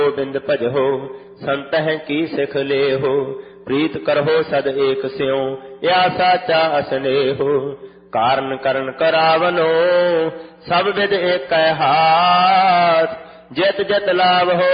गोविंद भजहो संतह की सिख लेहो। प्रीत करहो सद एक स्यों या साचा असनेहो। कारण करण करावनो सब विद एक हाथ जित जित लाभ हो।